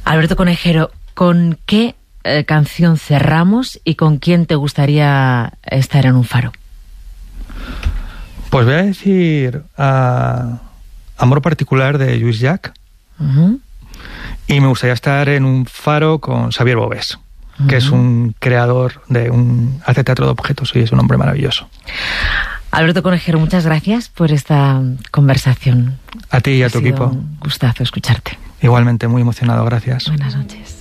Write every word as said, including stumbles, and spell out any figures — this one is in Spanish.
Alberto Conejero, ¿con qué eh, canción cerramos y con quién te gustaría estar en un faro? Pues voy a decir uh, Amor Particular de Lluís Llach. Uh-huh. Y me gustaría estar en un faro con Xavier Bovés, uh-huh. que es un creador de un... hace teatro de objetos y es un hombre maravilloso. Alberto Conejero, muchas gracias por esta conversación. A ti y a tu ha sido equipo. Un gustazo escucharte. Igualmente, muy emocionado, gracias. Buenas noches.